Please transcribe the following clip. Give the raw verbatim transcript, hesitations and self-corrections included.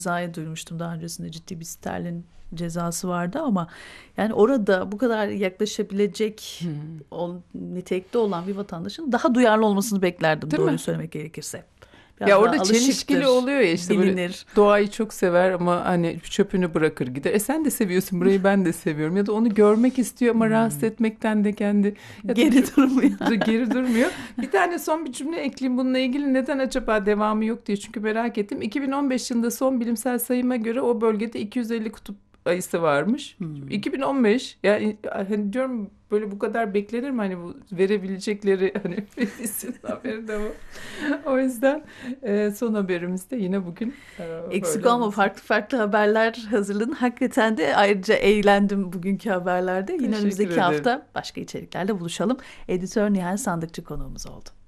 cezayı duymuştum daha öncesinde, ciddi bir sterlin cezası vardı ama yani orada bu kadar yaklaşabilecek Hmm. o nitelikte olan bir vatandaşın daha duyarlı olmasını beklerdim, Değil doğruyu mi? söylemek gerekirse. Biraz Ya daha orada çelişkili alışıktır, oluyor ya, işte böyle bilinir. doğayı çok sever ama hani çöpünü bırakır gider. E sen de seviyorsun burayı, ben de seviyorum. Ya da onu görmek istiyor ama rahatsız etmekten de kendi ya da Geri çok- durmuyor. geri durmuyor. Bir tane son bir cümle ekleyeyim bununla ilgili, neden acaba devamı yok diye, çünkü merak ettim. iki bin on beş yılında son bilimsel sayıma göre o bölgede iki yüz elli kutup ayısı varmış. Hmm. iki bin on beş, yani hani diyorum böyle bu kadar beklenir mi, hani bu verebilecekleri hani medisinin haberi de bu. O yüzden e, son haberimizde yine bugün e, Eksik böyle olma, olsun. farklı farklı haberler hazırladın. Hakikaten de ayrıca eğlendim bugünkü haberlerde. Yine Teşekkür önümüzdeki ederim. hafta başka içeriklerle buluşalım. Editör Nihal Sandıkçı konuğumuz oldu.